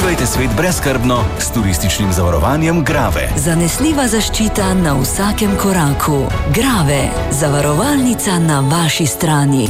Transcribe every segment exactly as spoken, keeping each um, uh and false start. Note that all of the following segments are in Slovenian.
Doživajte svet brezskrbno s turističnim zavarovanjem Grave. Zanesljiva zaščita na vsakem koraku. Grave, zavarovalnica na vaši strani.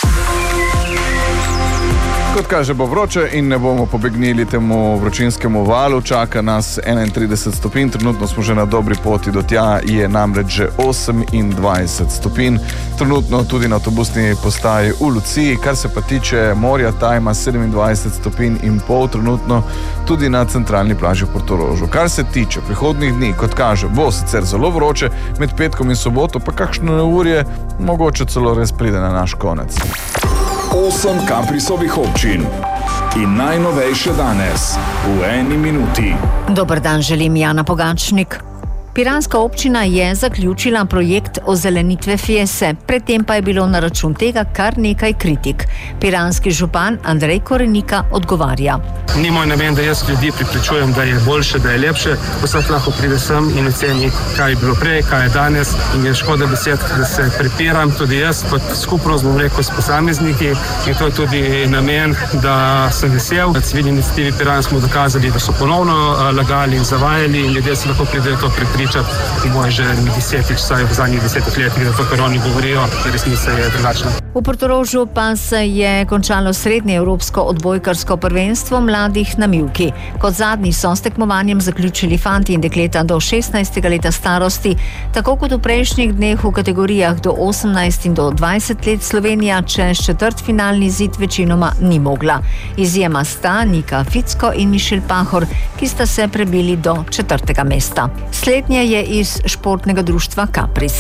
Kot kaže, bo vroče in ne bomo pobegnili temu vročinskemu valu. Čaka nas enaintrideset stopinj, trenutno smo že na dobri poti do tja, je namreč že osemindvajset stopinj. Trenutno tudi na avtobusni postaji v Luciji, kar se pa tiče morja, ta ima sedemindvajset stopinj in pol, trenutno tudi na centralni plaži v Portorožu. Kar se tiče prihodnjih dni, kot kaže, bo sicer zelo vroče, med petkom in soboto pa kakšno neurje mogoče celo res pride na naš konec. Osem Caprisovih občin in najnovejše danes v eni minuti. Dober dan, želim Jana Pogačnik. Piranska občina je zaključila projekt ozelenitve Fiese, predtem pa je bilo na račun tega kar nekaj kritik. Piranski župan Andrej Korenika odgovarja. Ni moj namen, da jaz ljudi pripričujem, da je boljše, da je lepše. Vsak lahko pride sem in oceni, kaj je bilo prej, kaj je danes, in je škoda besed, da se prepiram tudi jaz kot skupnost, bom rekel, s posamezniki, in to je tudi namen, da sem vesel. Na civilni iniciativi Piran smo dokazali, da so ponovno lagali in zavajali in ljudje se lahko pridejo to prepričati. Moj že desetič, saj v zadnjih desetih letih, da to, kar oni govorijo, resnica je drugačna. V Portorožu pa se je končalo srednje evropsko odbojkarsko prvenstvo mladih na mivki. Kot zadnji so s tekmovanjem zaključili fanti in dekleta do šestnajstega leta starosti, tako kot v prejšnjih dneh v kategorijah do osemnajst in do dvajset let. Slovenija čez četrtfinalni zid večinoma ni mogla. Izjema sta Nika Ficko in Mišel Pahor, ki sta se prebili do četrtega mesta. Slednje je iz športnega društva Capris.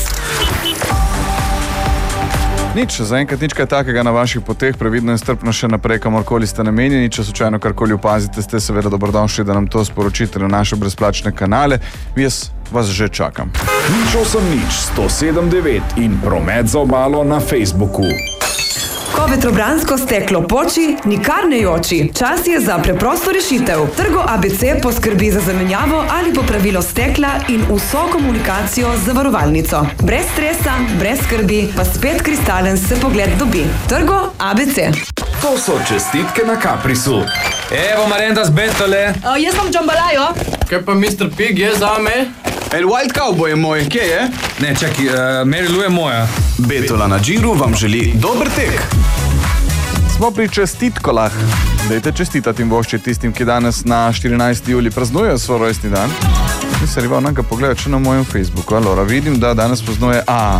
Nič, zaenkrat nič kaj takega na vaših poteh, previdno in strpno še naprej, kamorkoli ste namenjeni. Če slučajno karkoli opazite, ste seveda dobrodošli, da nam to sporočite na naše brezplačne kanale. Jaz vas že čakam. Nič osem nič, sto sedem devet in promet za obalo na Facebooku. Ko vetrobransko steklo poči, nikar ne joči. Čas je za preprosto rešitev. Trgo A B C poskrbi za zamenjavo ali popravilo stekla in vso komunikacijo z zavarovalnico. Brez stresa, brez skrbi, pa spet kristalen se pogled dobi. Trgo A B C. To so čestitke na Caprisu. Evo Marenda z Betole. Uh, jaz sem Džambalajo. Kaj pa mister Pig je zame? El Wild Cowboy je moj, kje je? Ne, čaki, uh, Mary Lou je moja. Betola na Džiru vam želi dober tek. Smo pri čestitkolah. Dajte čestitati in vošče tistim, ki danes na štirinajsti julij praznujejo svoj rojstni dan. Mislim, da nekaj pogledaj, če na mojem Facebooku. Alora, vidim, da danes praznuje A.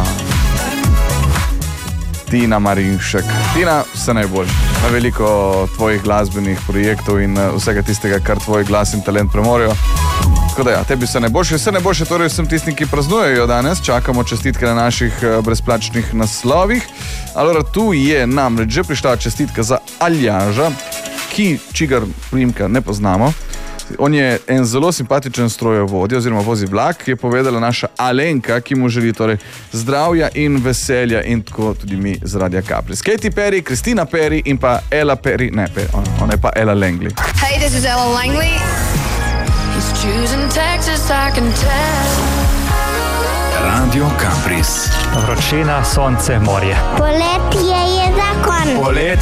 Tina Marinšek. Tina, vse najboljše. Na veliko tvojih glasbenih projektov in vsega tistega, kar tvoj glas in talent premorijo. Tako da ja, tebi vse najboljše. Vse najboljše torej vsem tistim, ki praznujejo danes. Čakamo čestitke na naših brezplačnih naslovih. Alora, tu je namreč že prišla čestitka za Aljaža, ki čigar primka ne poznamo. On je en zelo simpatičen strojovodja oziroma vozi vlak, je povedala naša Alenka, ki mu želi torej zdravja in veselja in tako tudi mi z Radia Capris. Katy Perry, Christina Perry in pa Ella Perry, ne, Perry, ona, ona je pa Ella Langley. Hey, this is Ella Langley. He's choosing Texas, I can tell. Radio Capris. Vročina, sonce, morje. Poletje je zakon. Poletje